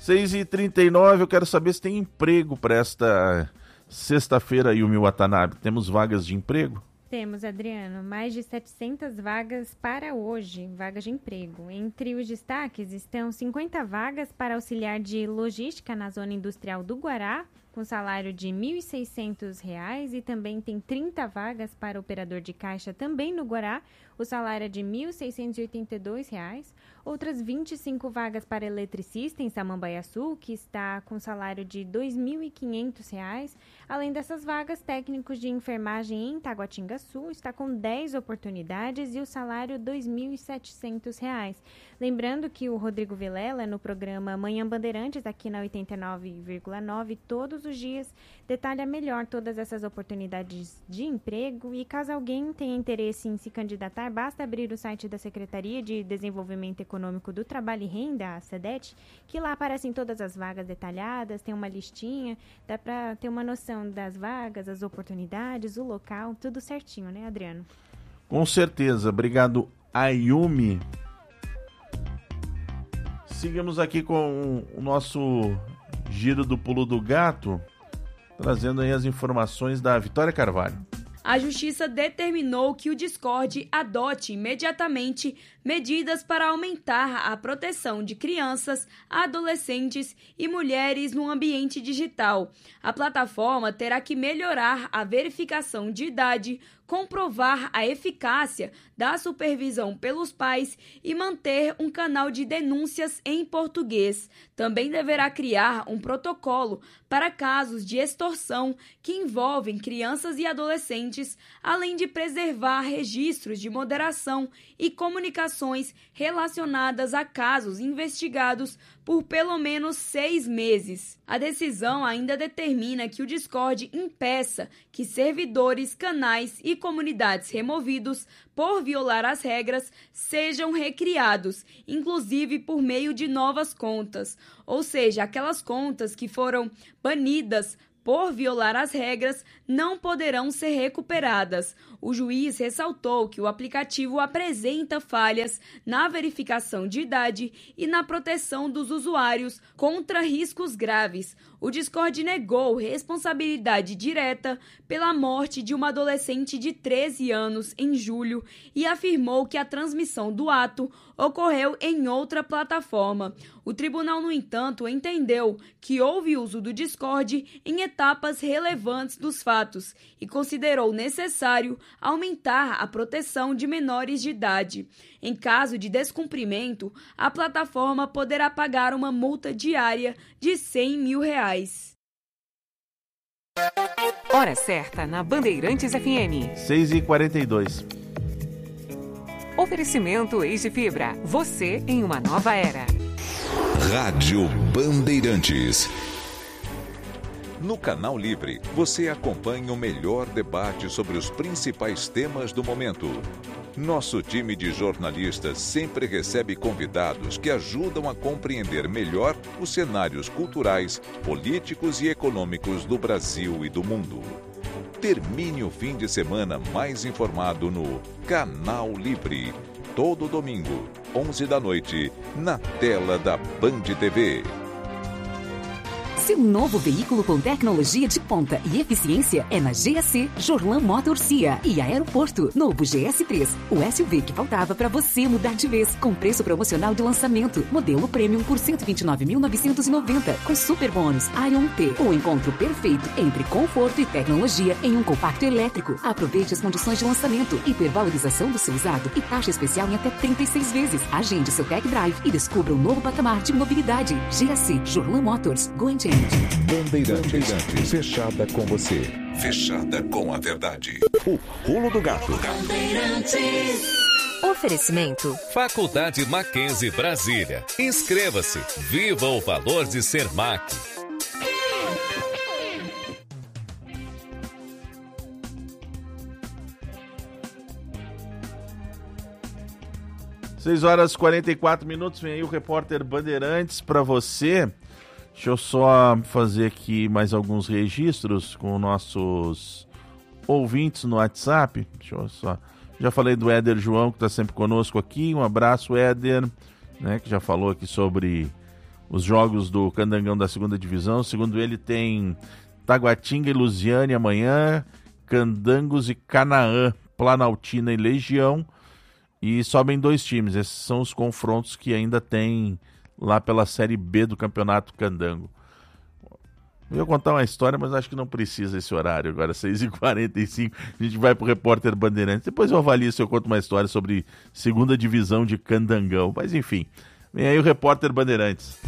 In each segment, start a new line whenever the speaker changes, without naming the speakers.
6h39, eu quero saber se tem emprego para esta sexta-feira, Yumi Watanabe. Temos vagas de emprego?
Temos, Adriano, mais de 700 vagas para hoje, vagas de emprego. Entre os destaques estão 50 vagas para auxiliar de logística na zona industrial do Guará, com salário de R$ 1.600, e também tem 30 vagas para operador de caixa também no Guará, o salário é de R$ 1.682. Outras 25 vagas para eletricista em Samambaiaçu, que está com salário de R$ 2.500. Além dessas vagas, técnicos de enfermagem em Taguatingaçu está com 10 oportunidades e o salário R$ 2.700. Lembrando que o Rodrigo Vilela, no programa Manhã Bandeirantes, aqui na 89,9, todos os dias, detalha melhor todas essas oportunidades de emprego. E caso alguém tenha interesse em se candidatar, basta abrir o site da Secretaria de Desenvolvimento Econômico do Trabalho e Renda, a SEDET, que lá aparecem todas as vagas detalhadas, tem uma listinha, dá para ter uma noção das vagas, as oportunidades, o local, tudo certinho, né, Adriano?
Com certeza. Obrigado, Ayumi. Sigamos aqui com o nosso giro do pulo do gato, trazendo aí as informações da Vitória Carvalho.
A Justiça determinou que o Discord adote imediatamente medidas para aumentar a proteção de crianças, adolescentes e mulheres no ambiente digital. A plataforma terá que melhorar a verificação de idade, comprovar a eficácia da supervisão pelos pais e manter um canal de denúncias em português. Também deverá criar um protocolo para casos de extorsão que envolvem crianças e adolescentes, além de preservar registros de moderação e comunicações relacionadas a casos investigados por pelo menos 6 meses. A decisão ainda determina que o Discord impeça que servidores, canais e comunidades removidos por violar as regras sejam recriados, inclusive por meio de novas contas, ou seja, aquelas contas que foram banidas por violar as regras não poderão ser recuperadas. O juiz ressaltou que o aplicativo apresenta falhas na verificação de idade e na proteção dos usuários contra riscos graves. O Discord negou responsabilidade direta pela morte de uma adolescente de 13 anos em julho e afirmou que a transmissão do ato ocorreu em outra plataforma. O tribunal, no entanto, entendeu que houve uso do Discord em etapas relevantes dos fatos e considerou necessário aumentar a proteção de menores de idade. Em caso de descumprimento, a plataforma poderá pagar uma multa diária de R$100 mil.
Hora certa na Bandeirantes FM.
6h42.
Oferecimento Eis de Fibra. Você em uma nova era.
Rádio Bandeirantes. No Canal Livre, você acompanha o melhor debate sobre os principais temas do momento. Nosso time de jornalistas sempre recebe convidados que ajudam a compreender melhor os cenários culturais, políticos e econômicos do Brasil e do mundo. Termine o fim de semana mais informado no Canal Livre. Todo domingo, 11 da noite, na tela da Band TV.
Seu novo veículo com tecnologia de ponta e eficiência é na GAC, Jorlan Motors CIA e Aeroporto. Novo GS3, o SUV que faltava para você mudar de vez, com preço promocional de lançamento. Modelo Premium por R$ 129.990, com super bônus Ion T. O encontro perfeito entre conforto e tecnologia em um compacto elétrico. Aproveite as condições de lançamento, hipervalorização do seu usado e taxa especial em até 36 vezes. Agende seu tech drive e descubra um novo patamar de mobilidade. GAC, Jorlan Motors, Go and Change.
Bandeirantes, fechada com você. Fechada com a verdade.
O pulo do gato.
Oferecimento.
Faculdade Mackenzie Brasília. Inscreva-se. Viva o valor de ser MAC.
Seis horas e 44 minutos. Vem aí o repórter Bandeirantes para você. Deixa eu só fazer aqui mais alguns registros com nossos ouvintes no WhatsApp. Deixa eu só. Já falei do Éder João, que está sempre conosco aqui. Um abraço, Éder, né, que já falou aqui sobre os jogos do Candangão da segunda divisão. Segundo ele, tem Taguatinga e Lusiane amanhã, Candangos e Canaã, Planaltina e Legião, e sobem 2 times. Esses são os confrontos que ainda tem lá pela Série B do Campeonato Candango. Eu ia contar uma história, mas acho que não precisa esse horário. Agora, 6h45, a gente vai pro Repórter Bandeirantes. Depois eu avalio se eu conto uma história sobre segunda divisão de Candangão. Mas enfim, vem aí o Repórter Bandeirantes.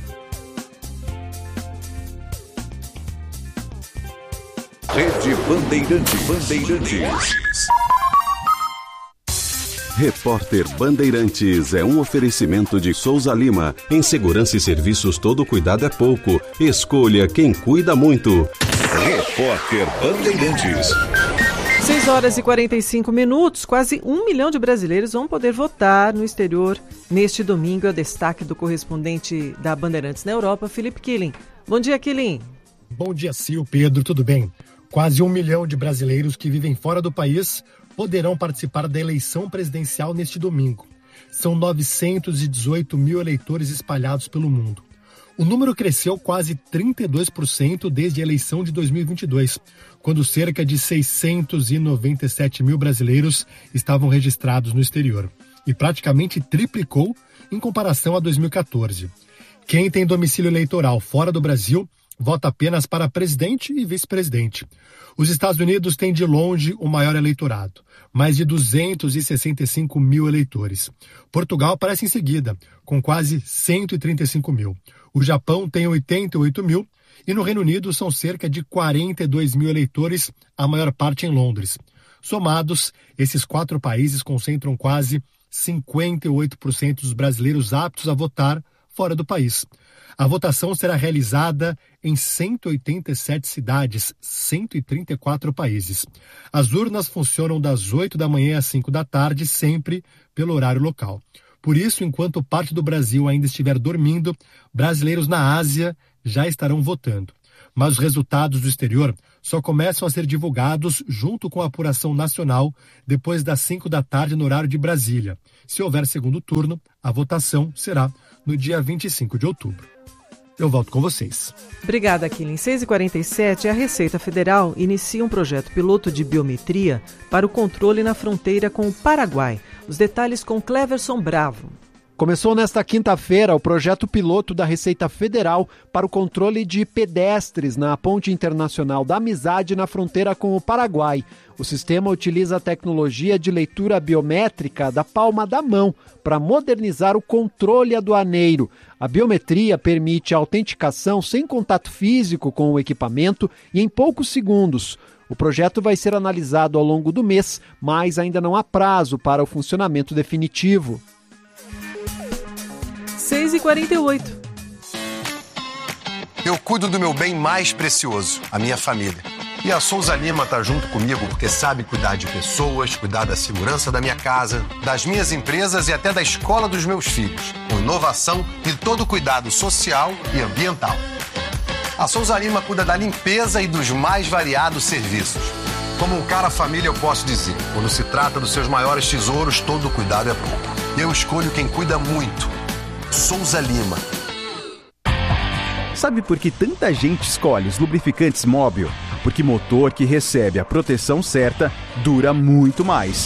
Rede Bandeirantes.
Repórter Bandeirantes é um oferecimento de Souza Lima. Em segurança e serviços, todo cuidado é pouco. Escolha quem cuida muito.
Repórter Bandeirantes.
6h45. Quase 1 milhão de brasileiros vão poder votar no exterior neste domingo. É o destaque do correspondente da Bandeirantes na Europa, Felipe Killing. Bom dia, Killing.
Bom dia, Sil, Pedro, tudo bem? Quase 1 milhão de brasileiros que vivem fora do país poderão participar da eleição presidencial neste domingo. São 918 mil eleitores espalhados pelo mundo. O número cresceu quase 32% desde a eleição de 2022, quando cerca de 697 mil brasileiros estavam registrados no exterior, e praticamente triplicou em comparação a 2014. Quem tem domicílio eleitoral fora do Brasil vota apenas para presidente e vice-presidente. Os Estados Unidos têm de longe o maior eleitorado, mais de 265 mil eleitores. Portugal aparece em seguida, com quase 135 mil. O Japão tem 88 mil e no Reino Unido são cerca de 42 mil eleitores, a maior parte em Londres. Somados, esses 4 países concentram quase 58% dos brasileiros aptos a votar fora do país. A votação será realizada em 187 cidades, 134 países. As urnas funcionam das 8 da manhã às 5 da tarde, sempre pelo horário local. Por isso, enquanto parte do Brasil ainda estiver dormindo, brasileiros na Ásia já estarão votando. Mas os resultados do exterior só começam a ser divulgados junto com a apuração nacional depois das 5 da tarde no horário de Brasília. Se houver segundo turno, a votação será no dia 25 de outubro. Eu volto com vocês.
Obrigada, Killing. 6h47, a Receita Federal inicia um projeto piloto de biometria para o controle na fronteira com o Paraguai. Os detalhes com Cleverson Bravo.
Começou nesta quinta-feira o projeto piloto da Receita Federal para o controle de pedestres na Ponte Internacional da Amizade na fronteira com o Paraguai. O sistema utiliza a tecnologia de leitura biométrica da palma da mão para modernizar o controle aduaneiro. A biometria permite a autenticação sem contato físico com o equipamento e em poucos segundos. O projeto vai ser analisado ao longo do mês, mas ainda não há prazo para o funcionamento definitivo.
6h48.
Eu cuido do meu bem mais precioso, a minha família. E a Souza Lima está junto comigo porque sabe cuidar de pessoas, cuidar da segurança da minha casa, das minhas empresas e até da escola dos meus filhos, com inovação e todo cuidado social e ambiental. A Souza Lima cuida da limpeza e dos mais variados serviços. Como um cara família, eu posso dizer, quando se trata dos seus maiores tesouros, todo cuidado é pouco. Eu escolho quem cuida muito. Souza Lima.
Sabe por que tanta gente escolhe os lubrificantes Móbil? Porque motor que recebe a proteção certa dura muito mais.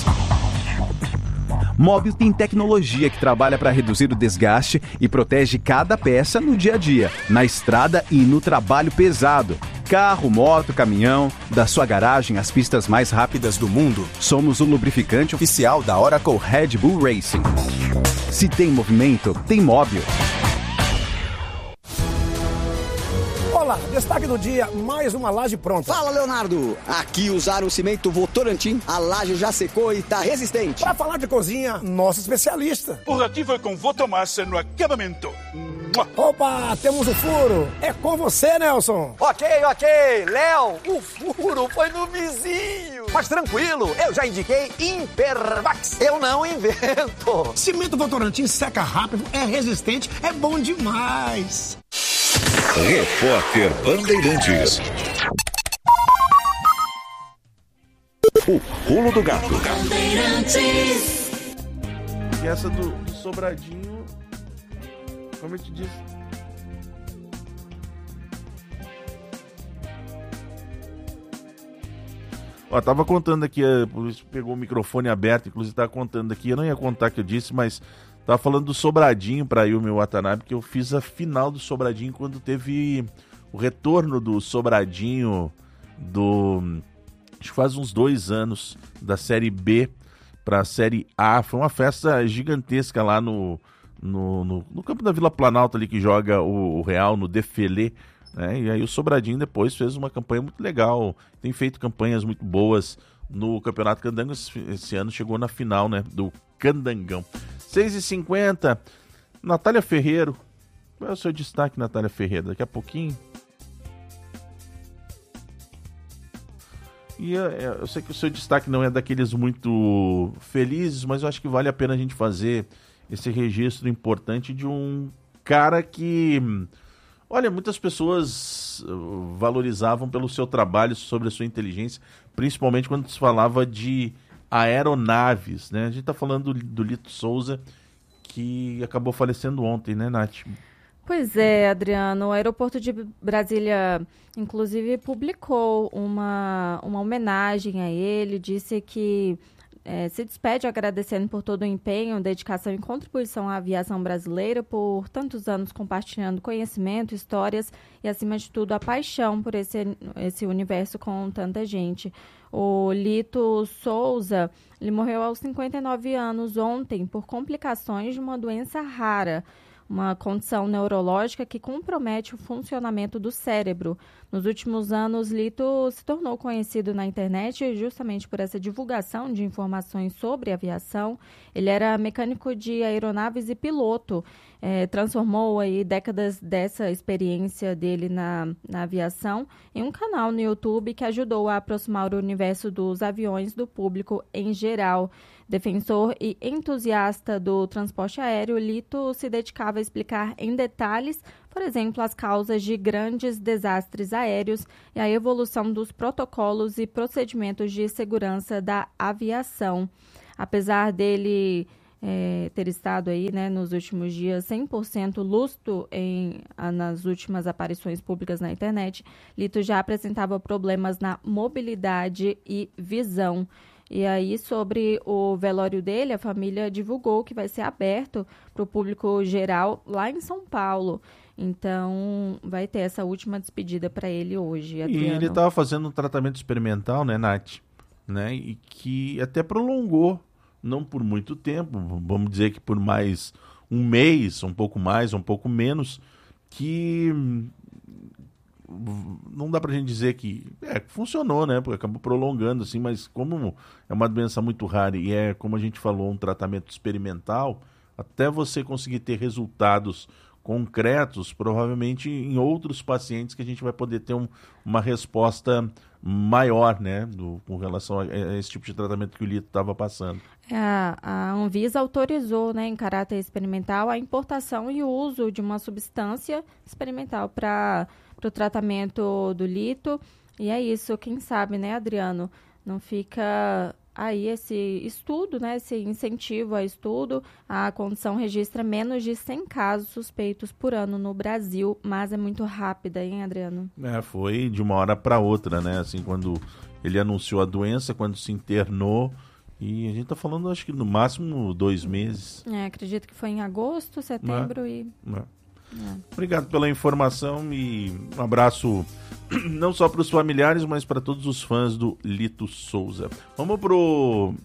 Móbil tem tecnologia que trabalha para reduzir o desgaste e protege cada peça no dia a dia, na estrada e no trabalho pesado. Carro, moto, caminhão, da sua garagem às pistas mais rápidas do mundo. Somos o lubrificante oficial da Oracle Red Bull Racing. Se tem movimento, tem Móbil.
Olá, destaque do dia, mais uma laje pronta.
Fala, Leonardo. Aqui usaram o cimento Votorantim, a laje já secou e tá resistente.
Para falar de cozinha, nosso especialista.
O rati foi com Votomassa no acabamento.
Opa, temos o furo. É com você, Nelson.
Ok. Léo, o furo foi no vizinho. Mas tranquilo, eu já indiquei Impervax. Eu não invento.
Cimento Votorantim seca rápido, é resistente, é bom demais.
Repórter Bandeirantes. O pulo do gato.
E essa do Sobradinho, como eu te disse, Ó, tava contando aqui, pegou o microfone aberto, inclusive tava contando aqui, eu não ia contar que eu disse, mas tava falando do Sobradinho para Yumi Watanabe, que eu fiz a final do Sobradinho quando teve o retorno do Sobradinho acho que faz uns 2 anos, da Série B para a Série A. Foi uma festa gigantesca lá no campo da Vila Planalto ali que joga o Real, no Defilé, né? E aí o Sobradinho depois fez uma campanha muito legal, tem feito campanhas muito boas no Campeonato Candango. Esse ano chegou na final, né, do Candangão. 6h50, Natália Ferreiro. Qual é o seu destaque, Natália Ferreira? Daqui a pouquinho. E eu sei que o seu destaque não é daqueles muito felizes, mas eu acho que vale a pena a gente fazer esse registro importante de um cara que, olha, muitas pessoas valorizavam pelo seu trabalho, sobre a sua inteligência, principalmente quando se falava de aeronaves, né? A gente está falando do Lito Souza, que acabou falecendo ontem, né, Nath?
Pois é, Adriano, o aeroporto de Brasília, inclusive, publicou uma homenagem a ele, disse que se despede agradecendo por todo o empenho, dedicação e contribuição à aviação brasileira, por tantos anos compartilhando conhecimento, histórias e, acima de tudo, a paixão por esse universo com tanta gente. O Lito Souza, ele morreu aos 59 anos ontem por complicações de uma doença rara, uma condição neurológica que compromete o funcionamento do cérebro. Nos últimos anos, Lito se tornou conhecido na internet justamente por essa divulgação de informações sobre aviação. Ele era mecânico de aeronaves e piloto. Transformou aí décadas dessa experiência dele na aviação em um canal no YouTube que ajudou a aproximar o universo dos aviões do público em geral. Defensor e entusiasta do transporte aéreo, Lito se dedicava a explicar em detalhes, por exemplo, as causas de grandes desastres aéreos e a evolução dos protocolos e procedimentos de segurança da aviação. Apesar dele ter estado aí, né, nos últimos dias 100% lúcido nas últimas aparições públicas na internet, Lito já apresentava problemas na mobilidade e visão. E aí, sobre o velório dele, a família divulgou que vai ser aberto para o público geral lá em São Paulo. Então, vai ter essa última despedida para ele hoje, Adriano.
E ele estava fazendo um tratamento experimental, né, Nath? Né? E que até prolongou, não por muito tempo, vamos dizer que por mais um mês, um pouco mais, um pouco menos, que não dá pra gente dizer que funcionou, né? Porque acabou prolongando, assim, mas como é uma doença muito rara e é, como a gente falou, um tratamento experimental, até você conseguir ter resultados concretos, provavelmente em outros pacientes que a gente vai poder ter uma resposta maior, né, com relação a esse tipo de tratamento que o Lito estava passando.
A Anvisa autorizou, né, em caráter experimental, a importação e o uso de uma substância experimental para o tratamento do Lito. E é isso, quem sabe, né, Adriano, não fica aí esse estudo, né, esse incentivo a estudo. A condição registra menos de 100 casos suspeitos por ano no Brasil, mas é muito rápida, hein, Adriano?
Foi de uma hora para outra, né, assim, quando ele anunciou a doença, quando se internou, e a gente tá falando, acho que no máximo 2 meses.
Acredito que foi em agosto, setembro
Obrigado pela informação e um abraço não só para os familiares, mas para todos os fãs do Lito Souza. Vamos pro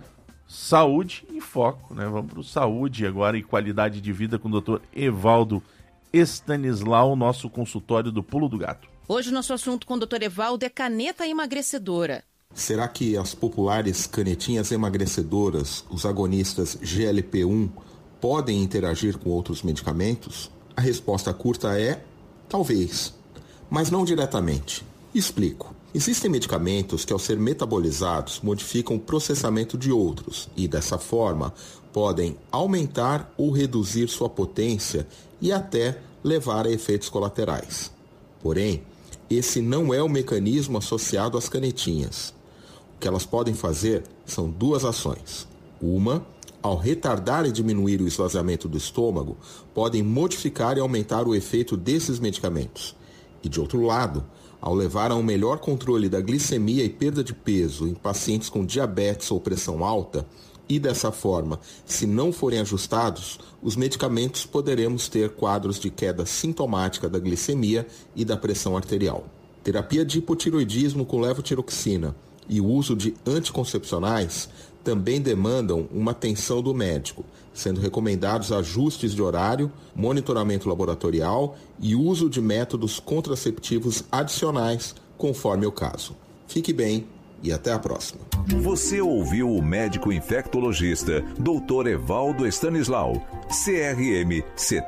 Saúde em Foco, né? Vamos pro Saúde agora e Qualidade de Vida com o Dr. Evaldo Stanislau, nosso consultório do Pulo do Gato.
Hoje o nosso assunto com o Dr. Evaldo é caneta emagrecedora.
Será que as populares canetinhas emagrecedoras, os agonistas GLP-1, podem interagir com outros medicamentos? A resposta curta é talvez, mas não diretamente. Explico. Existem medicamentos que, ao ser metabolizados, modificam o processamento de outros e, dessa forma, podem aumentar ou reduzir sua potência e até levar a efeitos colaterais. Porém, esse não é o mecanismo associado às canetinhas. O que elas podem fazer são 2 ações. Uma, ao retardar e diminuir o esvaziamento do estômago, podem modificar e aumentar o efeito desses medicamentos. E, de outro lado, ao levar a um melhor controle da glicemia e perda de peso em pacientes com diabetes ou pressão alta, e dessa forma, se não forem ajustados, os medicamentos poderemos ter quadros de queda sintomática da glicemia e da pressão arterial. Terapia de hipotiroidismo com levotiroxina e o uso de anticoncepcionais também demandam uma atenção do médico, sendo recomendados ajustes de horário, monitoramento laboratorial e uso de métodos contraceptivos adicionais, conforme o caso. Fique bem e até a próxima.
Você ouviu o médico infectologista Dr. Evaldo Stanislau, CRM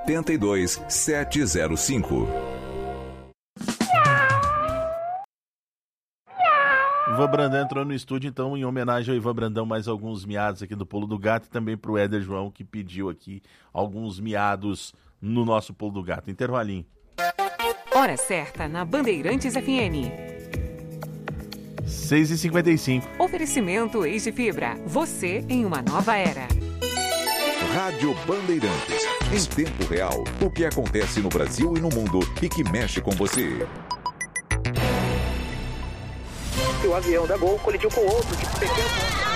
72705.
Ivan Brandão entrou no estúdio, então, em homenagem ao Ivan Brandão, mais alguns miados aqui do Pulo do Gato e também para o Éder João, que pediu aqui alguns miados no nosso Pulo do Gato. Intervalinho.
Hora certa na Bandeirantes FM.
6h55.
Oferecimento Eis de Fibra. Você em uma nova era.
Rádio Bandeirantes. Em tempo real, o que acontece no Brasil e no mundo e que mexe com você.
O avião da Gol colidiu com outro de pequeno.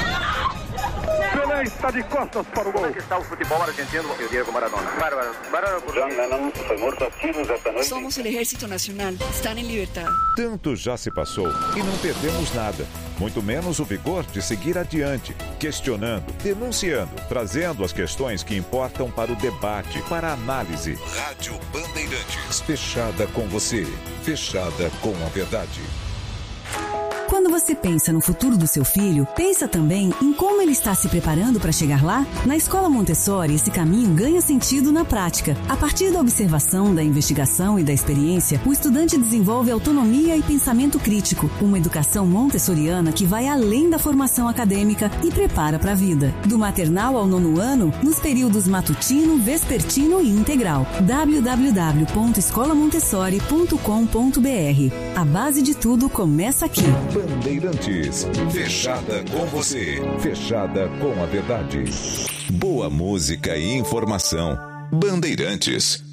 Pelé está de costas para o gol.
Como é que está o futebol argentino e o Diego Maradona?
John Lennon foi morto a tiros esta noite.
Somos o Ejército Nacional. Estão em liberdade.
Tanto já se passou e não perdemos nada. Muito menos o vigor de seguir adiante, questionando, denunciando, trazendo as questões que importam para o debate, para a análise. Rádio Bandeirantes. Fechada com você. Fechada com a verdade.
Quando você pensa no futuro do seu filho, pensa também em como ele está se preparando para chegar lá? Na Escola Montessori, esse caminho ganha sentido na prática. A partir da observação, da investigação e da experiência, o estudante desenvolve autonomia e pensamento crítico, uma educação montessoriana que vai além da formação acadêmica e prepara para a vida. Do maternal ao 9º ano, nos períodos matutino, vespertino e integral. www.escolamontessori.com.br. A base de tudo começa aqui.
Bandeirantes, fechada com você, fechada com a verdade. Boa música e informação. Bandeirantes.